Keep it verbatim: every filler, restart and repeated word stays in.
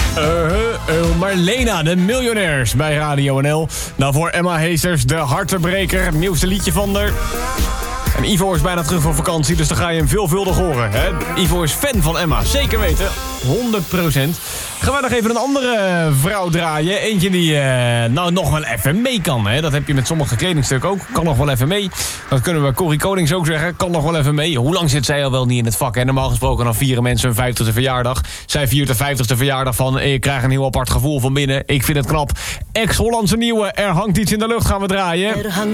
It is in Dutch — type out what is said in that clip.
Uh, uh, Marlena, de miljonairs bij Radio N L. Nou, voor Emma Heesters, de hartebreker, het nieuwste liedje van haar. En Ivo is bijna terug van vakantie, dus dan ga je hem veelvuldig horen. Hè? Ivo is fan van Emma, zeker weten. honderd procent. Gaan we nog even een andere vrouw draaien. Eentje die uh, nou nog wel even mee kan. Hè? Dat heb je met sommige kledingstukken ook. Kan nog wel even mee. Dat kunnen we Corrie Konings ook zeggen. Kan nog wel even mee. Hoe lang zit zij al wel niet in het vak? Hè? Normaal gesproken dan vieren mensen hun vijftigste verjaardag. Zij viert de vijftigste verjaardag van... Ik krijg een heel apart gevoel van binnen. Ik vind het knap. Ex-Hollandse nieuwe. Er hangt iets in de lucht. Gaan we draaien.